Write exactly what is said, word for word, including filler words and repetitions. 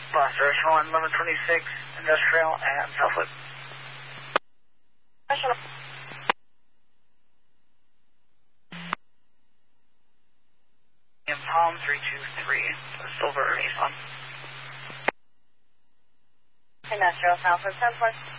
Buster, one eleven twenty-six, Industrial at Southwood. In Palm three two three, Silver Nissan. Industrial Southwood, Southwest.